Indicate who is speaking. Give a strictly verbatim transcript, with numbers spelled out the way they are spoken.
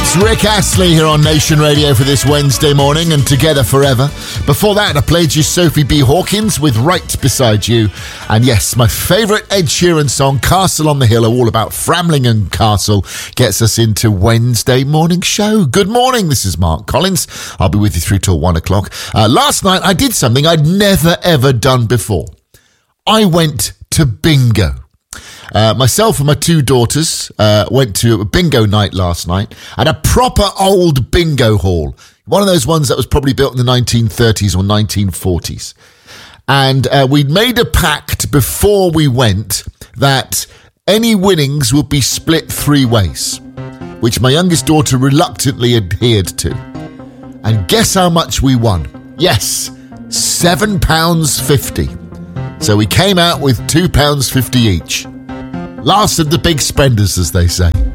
Speaker 1: It's Rick Astley here on Nation Radio for this Wednesday morning and Together Forever. Before that, I played you Sophie B. Hawkins with Right Beside You. And yes, my favourite Ed Sheeran song, Castle on the Hill, all about Framlingham Castle, gets us into Wednesday morning show. Good morning, this is Mark Collins. I'll be with you through till one o'clock. Uh, last night, I did something I'd never, ever done before. I went to bingo. Uh, myself and my two daughters uh, went to a bingo night last night at a proper old bingo hall. One of those ones that was probably built in the nineteen thirties or nineteen forties. And uh, we'd made a pact before we went that any winnings would be split three ways, which my youngest daughter reluctantly adhered to. And guess how much we won? Yes, seven pounds fifty. So we came out with two pounds fifty each. Last of the big spenders, as they say.